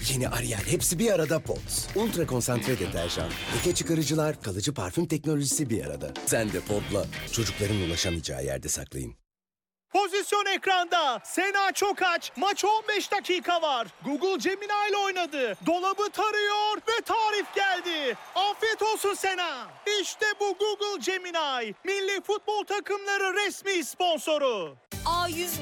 Yeni Ariel hepsi bir arada Pods. Ultra konsantre deterjan, leke çıkarıcılar, kalıcı parfüm teknolojisi bir arada. Sen de Pod'la çocukların ulaşamayacağı yerde saklayın. Pozisyon ekranda. Sena çok aç. Maç 15 dakika var. Google Gemini ile oynadı. Dolabı tarıyor ve tarif geldi. Afiyet olsun Sena. İşte bu Google Gemini. Milli futbol takımları resmi sponsoru. A100